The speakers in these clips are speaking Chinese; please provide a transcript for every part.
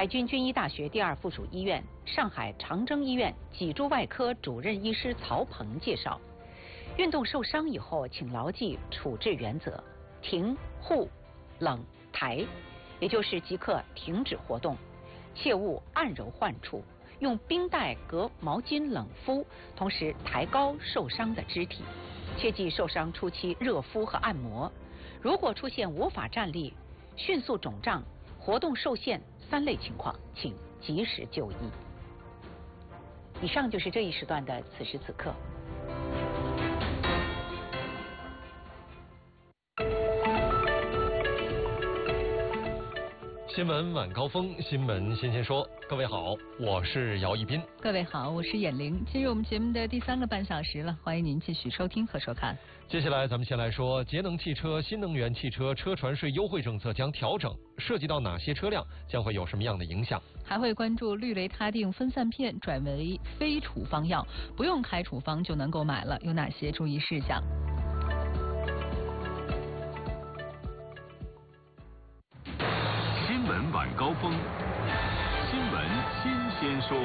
海军军医大学第二附属医院、上海长征医院脊柱外科主任医师曹鹏介绍，运动受伤以后，请牢记处置原则：停、护、冷、抬，也就是即刻停止活动，切勿按揉患处，用冰袋隔毛巾冷敷，同时抬高受伤的肢体，切忌受伤初期热敷和按摩。如果出现无法站立、迅速肿胀、活动受限3类情况，请及时就医。以上就是这一时段的此时此刻。 新闻晚高峰，新闻新鲜说。各位好，我是姚一斌。 各位好，我是闫玲。进入我们节目的第3个半小时了，欢迎您继续收听和收看。 接下来咱们先来说，节能汽车、新能源汽车车船税优惠政策将调整，涉及到哪些车辆，将会有什么样的影响？ 还会关注氯雷他定分散片转为非处方药，不用开处方就能购买了，有哪些注意事项？ 新闻晚高峰，新闻新鲜说。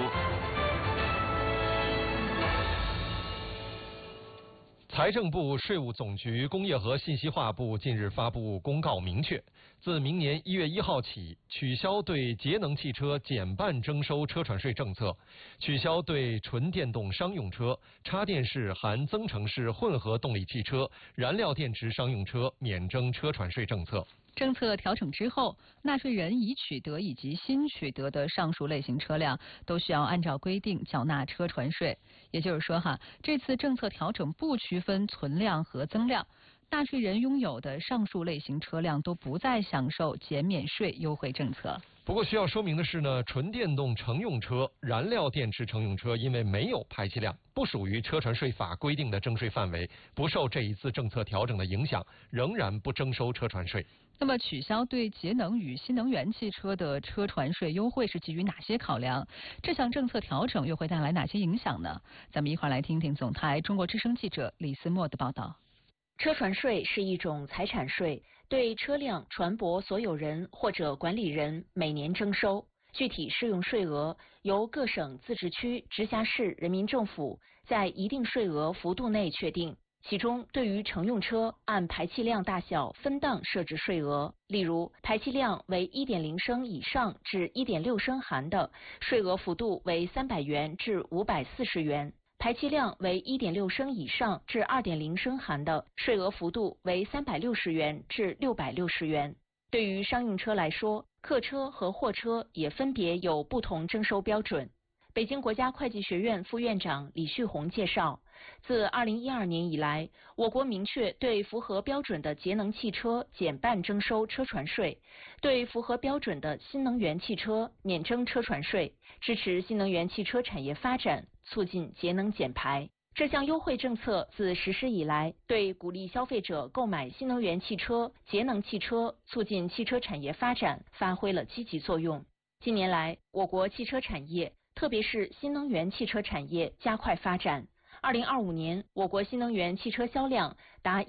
财政部、税务总局、工业和信息化部近日发布公告，明确，自明年1月1号起，取消对节能汽车减半征收车船税政策，取消对纯电动商用车、插电式含增程式混合动力汽车、燃料电池商用车免征车船税政策。 政策调整之后，纳税人已取得以及新取得的上述类型车辆都需要按照规定缴纳车船税。也就是说这次政策调整不区分存量和增量，纳税人拥有的上述类型车辆都不再享受减免税优惠政策。 不过需要说明的是呢，纯电动乘用车、燃料电池乘用车因为没有排气量，不属于车船税法规定的征税范围，不受这一次政策调整的影响，仍然不征收车船税。 那么取消对节能与新能源汽车的车船税优惠是基于哪些考量？这项政策调整又会带来哪些影响呢？咱们一块来听听总台中国之声记者李思墨的报道。 车船税是一种财产税，对车辆、船舶所有人或者管理人每年征收，具体适用税额由各省、自治区、直辖市人民政府在一定税额幅度内确定。其中，对于乘用车按排气量大小分档设置税额，例如排气量为 1.0 升以上至 1.6 升含的，税额幅度为300元至540元；排气量为 1.6 升以上至 2.0 升含的，税额幅度为360元至660元。对于商用车来说，客车和货车也分别有不同征收标准。北京国家会计学院副院长李旭红介绍，自2012年以来，我国明确对符合标准的节能汽车减半征收车船税，对符合标准的新能源汽车免征车船税，支持新能源汽车产业发展，促进节能减排。这项优惠政策自实施以来，对鼓励消费者购买新能源汽车、节能汽车，促进汽车产业发展发挥了积极作用。近年来，我国汽车产业特别是新能源汽车产业加快发展。2025年，我国新能源汽车销量达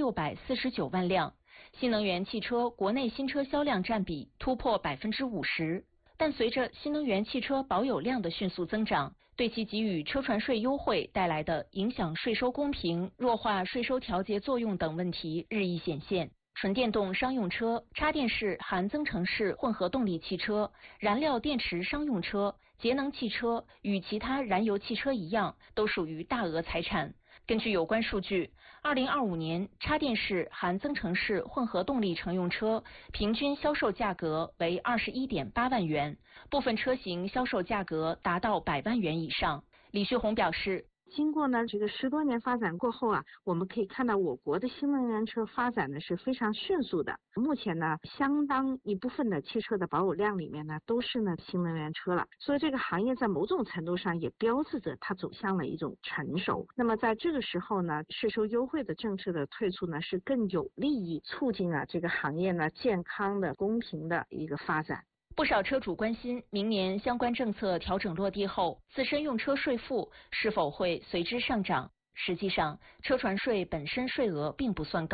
1649万辆，新能源汽车国内新车销量占比突破50%。但随着新能源汽车保有量的迅速增长，对其给予车船税优惠带来的影响税收公平、弱化税收调节作用等问题日益显现。纯电动商用车、插电式含增程式混合动力汽车、燃料电池商用车、节能汽车与其他燃油汽车一样，都属于大额财产。根据有关数据，2025年插电式含增程式混合动力乘用车平均销售价格为21.8万元，部分车型销售价格达到100万元以上。李旭红表示， 经过这个10多年发展过后我们可以看到我国的新能源车发展的是非常迅速的。目前相当一部分的汽车的保有量里面都是新能源车了，所以这个行业在某种程度上也标志着它走向了一种成熟。那么在这个时候税收优惠的政策的退出是更有利于促进这个行业健康的、公平的一个发展。 不少车主关心，明年相关政策调整落地后，自身用车税负是否会随之上涨。实际上，车船税本身税额并不算高，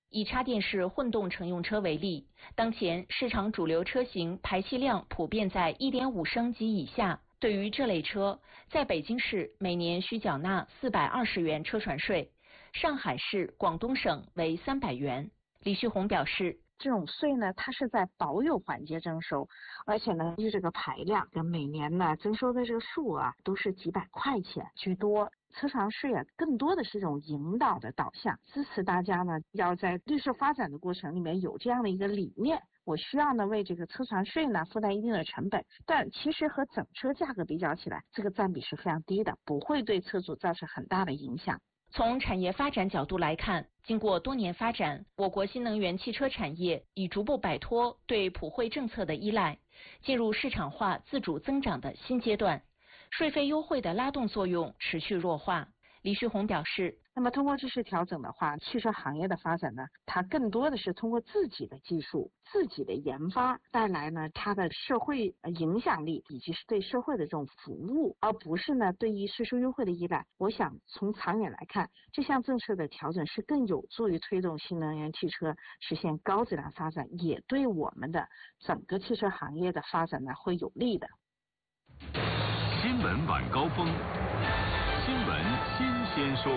以插电式混动乘用车为例，当前市场主流车型排气量普遍在 1.5 升及以下。对于这类车，在北京市每年需缴纳420元车船税，上海市、广东省为300元。李旭红表示， 这种税呢，它是在保有环节征收，而且呢，就这个排量跟每年呢征收的这个数啊，都是几百块钱居多。车船税啊，更多的是一种引导的导向，支持大家呢要在绿色发展的过程里面有这样的一个理念。我需要呢为这个车船税呢负担一定的成本，但其实和整车价格比较起来，这个占比是非常低的，不会对车主造成很大的影响。 从产业发展角度来看，经过多年发展，我国新能源汽车产业已逐步摆脱对普惠政策的依赖，进入市场化自主增长的新阶段。税费优惠的拉动作用持续弱化。李旭红表示， 那么通过这次调整的话，汽车行业的发展呢，它更多的是通过自己的技术、自己的研发带来呢它的社会影响力以及是对社会的这种服务，而不是呢对于税收优惠的依赖。我想从长远来看，这项政策的调整是更有助于推动新能源汽车实现高质量发展，也对我们的整个汽车行业的发展呢会有利的。 新闻晚高峰，新闻新鲜说。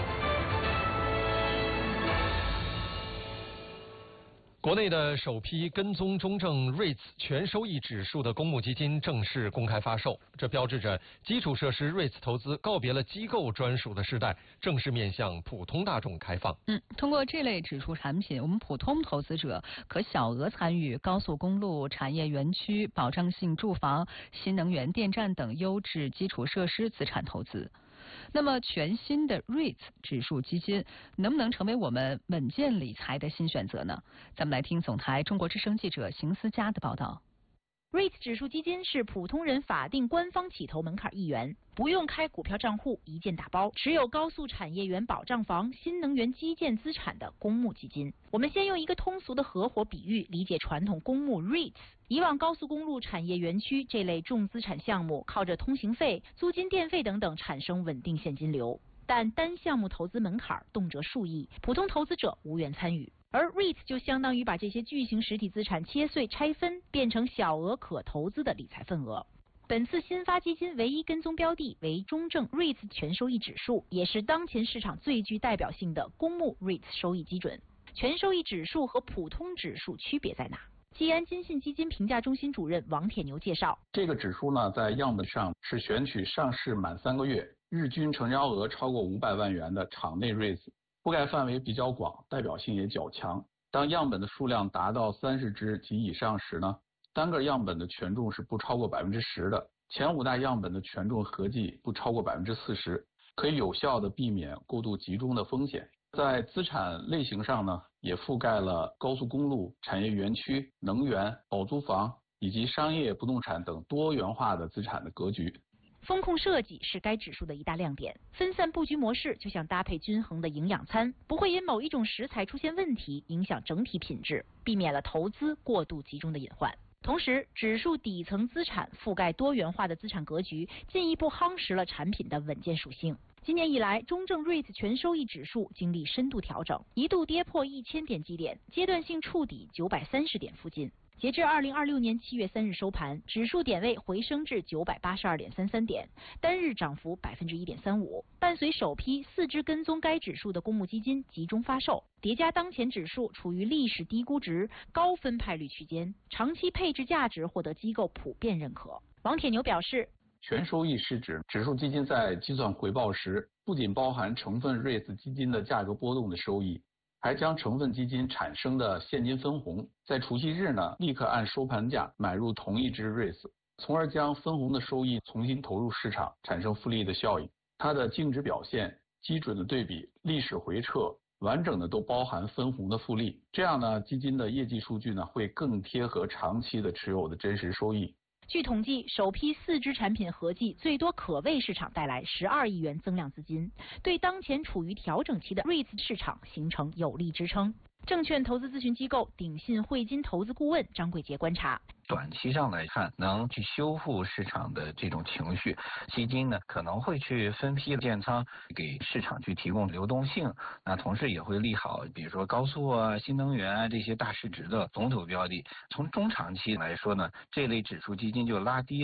国内的首批跟踪中证 REITs 全收益指数的公募基金正式公开发售，这标志着基础设施 REITs 投资告别了机构专属的时代，正式面向普通大众开放。 通过这类指数产品，我们普通投资者可小额参与高速公路、产业园区、保障性住房、新能源电站等优质基础设施资产投资。那么全新的 REITs 指数基金能不能成为我们稳健理财的新选择呢？咱们来听总台中国之声记者邢思佳的报道。 REITs 指数基金是普通人法定官方起投门槛1元，不用开股票账户，一件打包，持有高速产业园保障房、新能源基建资产的公募基金。我们先用一个通俗的合伙比喻理解传统公募 REITs。以往高速公路、产业园区这类重资产项目，靠着通行费、租金、电费等等产生稳定现金流，但单项目投资门槛动辄数亿，普通投资者无缘参与。而 REIT 就相当于把这些巨型实体资产切碎拆分，变成小额可投资的理财份额。本次新发基金唯一跟踪标的为中证 REITs 全收益指数，也是当前市场最具代表性的公募 REITs 收益基准。全收益指数和普通指数区别在哪？基安金信基金评价中心主任王铁牛介绍， 这个指数呢，在样本上是选取上市满3个月、日均成交额超过500万元的场内 REITs， 覆盖范围比较广，代表性也较强。当样本的数量达到30只及以上时呢，单个样本的权重是不超过10%的，前5大样本的权重合计不超过40%，可以有效的避免过度集中的风险。在资产类型上呢，也覆盖了高速公路、产业园区、能源、保租房以及商业不动产等多元化的资产的格局。 风控设计是该指数的一大亮点，分散布局模式就像搭配均衡的营养餐，不会因某一种食材出现问题影响整体品质，避免了投资过度集中的隐患。同时，指数底层资产覆盖多元化的资产格局，进一步夯实了产品的稳健属性。今年以来，中证 REITs 全收益指数经历深度调整，一度跌破1000点基点，阶段性触底930点附近。截至2026年7月3日收盘，指数点位回升至982.33点，单日涨幅1.35%。伴随首批4只跟踪该指数的公募基金集中发售，叠加当前指数处于历史低估值、高分派率区间，长期配置价值获得机构普遍认可。王铁牛表示， 全收益是指指数基金在计算回报时，不仅包含成分 REITs 基金的价格波动的收益，还将成分基金产生的现金分红，在除息日呢，立刻按收盘价买入同一只 REITs， 从而将分红的收益重新投入市场，产生复利的效应。它的净值表现、基准的对比、历史回撤，完整的都包含分红的复利。这样呢，基金的业绩数据呢，会更贴合长期的持有的真实收益。 据统计，首批4只产品合计最多可为市场带来12亿元增量资金，对当前处于调整期的 REITs 市场形成有力支撑。 证券投资咨询机构鼎信汇金投资顾问张贵杰观察， 短期上来看，能去修复市场的这种情绪，基金呢可能会去分批建仓，给市场去提供流动性。那同时也会利好，比如说高速啊、新能源啊这些大市值的龙头标的。从中长期来说呢，这类指数基金就拉低